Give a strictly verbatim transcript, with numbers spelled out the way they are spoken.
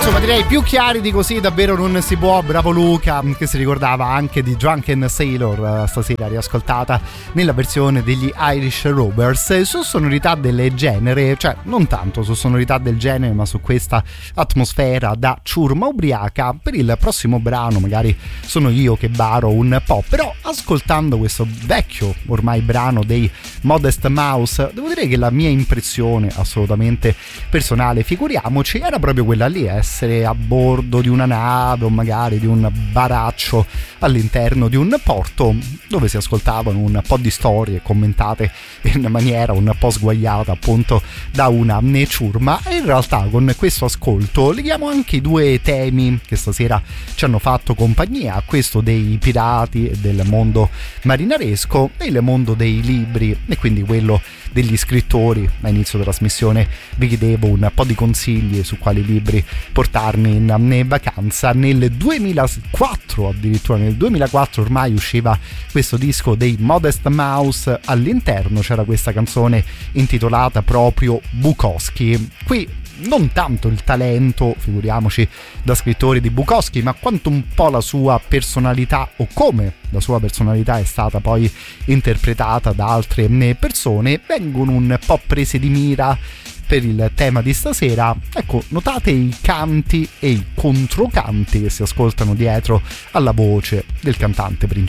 Insomma, direi più chiari di così davvero non si può. Bravo Luca, che si ricordava anche di Drunken Sailor, stasera riascoltata nella versione degli Irish Rovers. Su sonorità del genere, cioè non tanto su sonorità del genere, ma su questa atmosfera da ciurma ubriaca, per il prossimo brano magari sono io che baro un po'. Però ascoltando questo vecchio ormai brano dei Modest Mouse, devo dire che la mia impressione assolutamente personale, figuriamoci, era proprio quella lì, essere a bordo di una nave o magari di un baraccio all'interno di un porto dove si ascoltavano un po' di storie commentate in maniera un po' sguaiata appunto da una ciurma. E in realtà con questo ascolto leghiamo anche i due temi che stasera ci hanno fatto compagnia, questo dei pirati e del mondo marinaresco e il mondo dei libri, e quindi quello degli scrittori. A inizio trasmissione vi chiedevo un po' di consigli su quali libri portarmi in vacanza. Nel duemilaquattro, addirittura nel duemilaquattro ormai, usciva questo disco dei Modest Mouse. All'interno c'era questa canzone intitolata proprio Bukowski. Qui non tanto il talento, figuriamoci, da scrittori di Bukowski, ma quanto un po' la sua personalità, o come la sua personalità è stata poi interpretata da altre persone, vengono un po' prese di mira per il tema di stasera. Ecco, notate i canti e i controcanti che si ascoltano dietro alla voce del cantante principale.